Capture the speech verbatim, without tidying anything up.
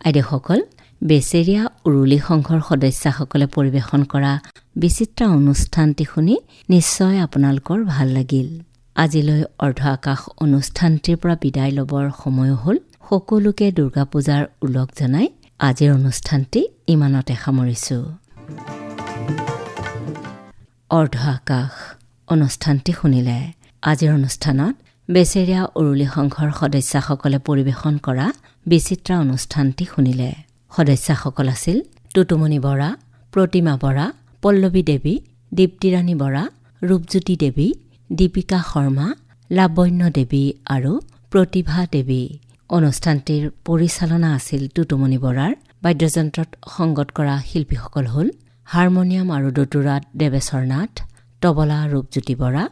আইদেউসকল, বেচেৰিয়া উৰুলি সংঘৰ সদস্যসকলে পৰিৱেশন কৰা বিচিত্ৰ অনুষ্ঠানটি শুনি নিশ্চয় আপোনালোকৰ ভাল লাগিল। আজিলৈ অৰ্ধ আকাশ অনুষ্ঠানটিৰ পৰা বিদায় ল'বৰ সময়ো হ'ল। সকলোকে দুৰ্গা পূজাৰ ওলগ জনাই আজিৰ অনুষ্ঠানটি ইমানতে সামৰিছোঁ। অৰ্ধ আকাশ অনুষ্ঠানটি শুনিলে। আজিৰ অনুষ্ঠানত বেচেৰিয়া উৰুলি সংঘৰ সদস্যসকলে পৰিৱেশন কৰা বিচিত্ৰ অনুষ্ঠানটি শুনিলে। সদস্যসকল আছিল টুটুমণি বৰা, প্ৰতিমা বৰা, পল্লৱী দেৱী, দীপ্তিৰাণী বৰা, ৰূপজ্যোতি দেৱী, দীপিকা শৰ্মা, লাৱণ্য দেৱী আৰু প্ৰতিভা দেৱী। অনুষ্ঠানটিৰ পৰিচালনা আছিল টুটুমণি বৰাৰ। বাদ্যযন্ত্ৰত সংগত কৰা শিল্পীসকল হ'ল হাৰমনিয়াম আৰু দতুৰাত দেৱেশ্বৰ নাথ, তবলা ৰূপজ্যোতি বৰা,